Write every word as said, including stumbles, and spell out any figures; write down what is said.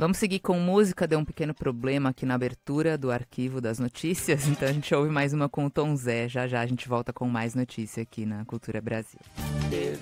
Vamos seguir com música, deu um pequeno problema aqui na abertura do arquivo das notícias, então a gente ouve mais uma com o Tom Zé, já já a gente volta com mais notícia aqui na Cultura Brasil. If